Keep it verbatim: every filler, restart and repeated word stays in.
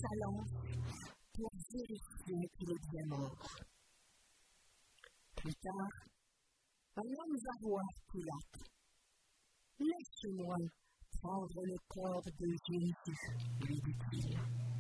sa lance pour vérifier qu'il est bien mort. Plus tard, un homme va voir Pilate. « Laisse-moi prendre le corps de Jésus, lui dit-il.